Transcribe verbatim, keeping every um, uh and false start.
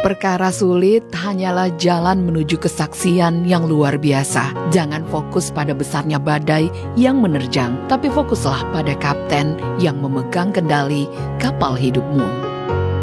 perkara sulit hanyalah jalan menuju kesaksian yang luar biasa. Jangan fokus pada besarnya badai yang menerjang, tapi fokuslah pada kapten yang memegang kendali kapal hidupmu.